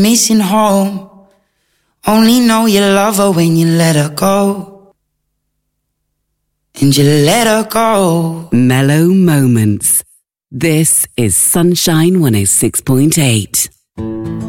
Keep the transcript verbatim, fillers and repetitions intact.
missing home. Only know you love her when you let her go. And you let her go. Mellow Moments. This is Sunshine one oh six point eight.